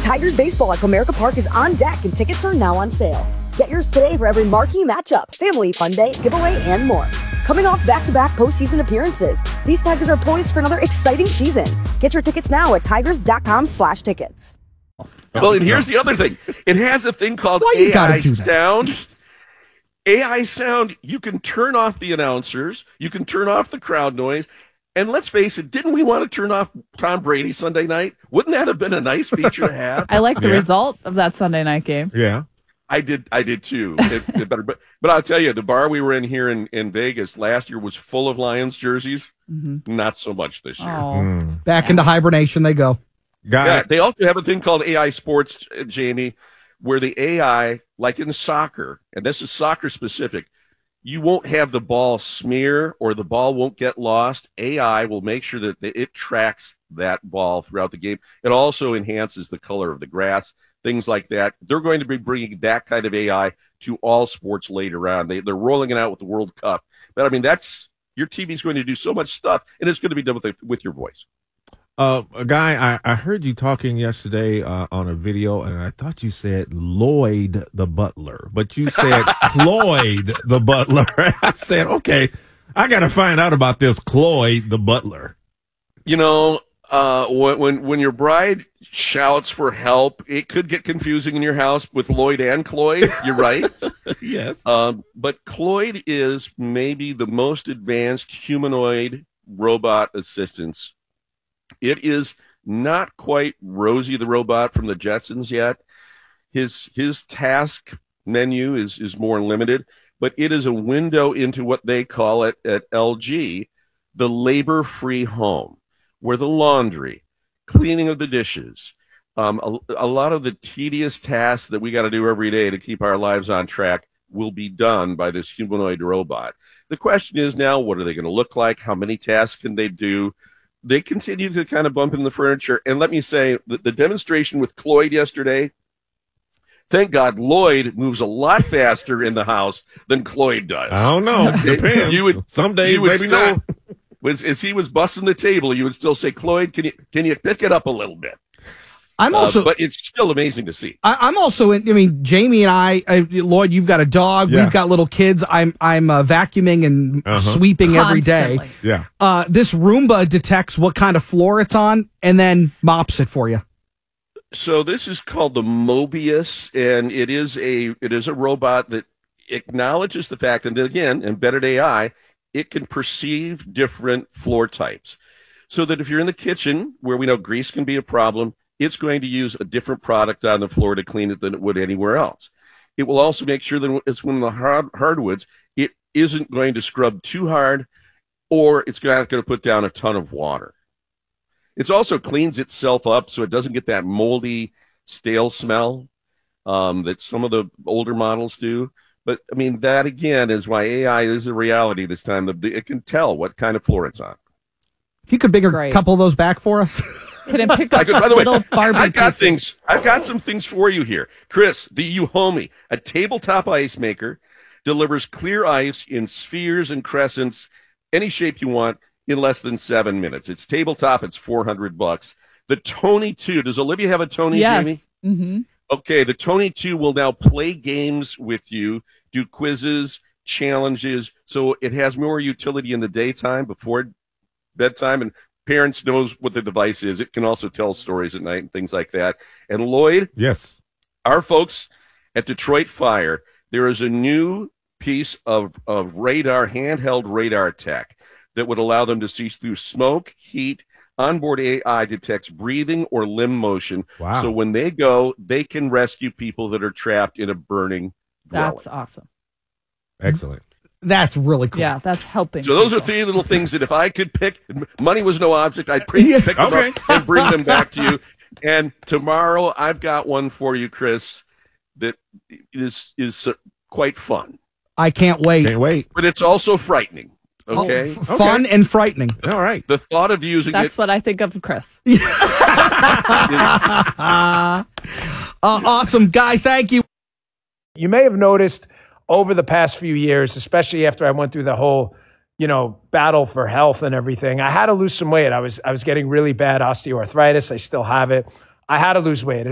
Tigers baseball at Comerica Park is on deck and tickets are now on sale. Get yours today for every marquee matchup, family fun day, giveaway, and more. Coming off back-to-back postseason appearances, these Tigers are poised for another exciting season. Get your tickets now at tigers.com/tickets. Well, and here's the other thing. It has a thing called AI sound. AI sound, you can turn off the announcers, you can turn off the crowd noise, and let's face it, didn't we want to turn off Tom Brady Sunday night? Wouldn't that have been a nice feature to have? I like the result of that Sunday night game. Yeah. I did too. But I'll tell you, the bar we were in here in Vegas last year was full of Lions jerseys. Mm-hmm. Not so much this year. Back into hibernation they go. They also have a thing called AI Sports, Jamie, where the AI, like in soccer, and this is soccer specific, you won't have the ball smear or the ball won't get lost. AI will make sure that it tracks that ball throughout the game. It also enhances the color of the grass, things like that. They're going to be bringing that kind of AI to all sports later on. They're rolling it out with the World Cup. But, I mean, your TV's going to do so much stuff, and it's going to be done with your voice. Guy, I heard you talking yesterday on a video, and I thought you said Lloyd the Butler, but you said Cloyd the Butler. I said, okay, I got to find out about this Cloyd the Butler. You know, when your bride shouts for help, it could get confusing in your house with Lloyd and Cloyd. You're right. Yes. But Cloyd is maybe the most advanced humanoid robot assistance. It is not quite Rosie the robot from the Jetsons yet. His task menu is more limited, but it is a window into what they call it at LG, the labor-free home, where the laundry, cleaning of the dishes, a lot of the tedious tasks that we got to do every day to keep our lives on track will be done by this humanoid robot. The question is now, what are they going to look like? How many tasks can they do? They continue to kind of bump in the furniture. And let me say, the demonstration with Cloyd yesterday, thank God Lloyd moves a lot faster in the house than Cloyd does. I don't know. Depends. Some days, maybe not. As he was busting the table, you would still say, Cloyd, can you pick it up a little bit? But it's still amazing to see. I'm also in. I mean, Jamie and I, Lloyd, you've got a dog. Yeah. We've got little kids. I'm vacuuming and sweeping every day. Yeah. This Roomba detects what kind of floor it's on and then mops it for you. So this is called the Mobius, and it is a robot that acknowledges the fact, and again, embedded AI, it can perceive different floor types. So that if you're in the kitchen where we know grease can be a problem, it's going to use a different product on the floor to clean it than it would anywhere else. It will also make sure that it's one of the hardwoods, it isn't going to scrub too hard, or it's not going to put down a ton of water. It also cleans itself up so it doesn't get that moldy, stale smell that some of the older models do. But, I mean, that, again, is why AI is a reality this time. It can tell what kind of floor it's on. If you could bring a couple of those back for us. Can it pick up little Barbie I've got some things for you here. Chris, the Uhomie, a tabletop ice maker, delivers clear ice in spheres and crescents, any shape you want, in less than 7 minutes. It's tabletop. It's $400. The Tony 2. Does Olivia have a Tony, Jamie? Yes. Mm-hmm. Okay, the Tony 2 will now play games with you, do quizzes, challenges, so it has more utility in the daytime before bedtime, and parents knows what the device is. It can also tell stories at night and things like that. And Lloyd, yes, our folks at Detroit Fire, there is a new piece of radar, handheld radar tech that would allow them to see through smoke, heat. Onboard AI detects breathing or limb motion. Wow. So when they go, they can rescue people that are trapped in a burning dwelling. That's awesome. Excellent. That's really cool. Yeah, that's helping. So those are three little things that if I could pick, money was no object, I'd pick them up and bring them back to you. And tomorrow I've got one for you, Chris, that is quite fun. I can't wait. Can't wait. But it's also frightening. Okay. Fun and frightening. All right. The thought of using That's what I think of Chris. Awesome, Guy. Thank you. You may have noticed over the past few years, especially after I went through the whole, battle for health and everything, I had to lose some weight. I was getting really bad osteoarthritis. I still have it. I had to lose weight.